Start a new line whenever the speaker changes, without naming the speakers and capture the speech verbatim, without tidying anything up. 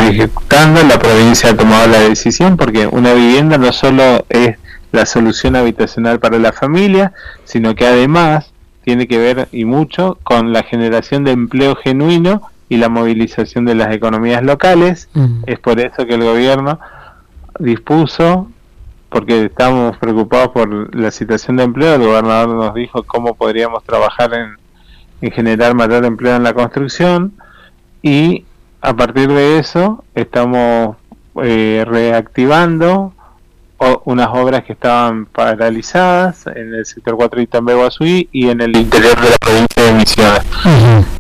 ejecutando. La provincia ha tomado la decisión porque una vivienda no solo es la solución habitacional para la familia, sino que además tiene que ver y mucho con la generación de empleo genuino y la movilización de las economías locales. Mm. Es por eso que el gobierno dispuso, porque estamos preocupados por la situación de empleo, el gobernador nos dijo cómo podríamos trabajar en, en generar mayor empleo en la construcción, y a partir de eso estamos eh, reactivando o, unas obras que estaban paralizadas en el sector cuatro de Itambé Guasuí y en el interior de la provincia de Misiones. Uh-huh.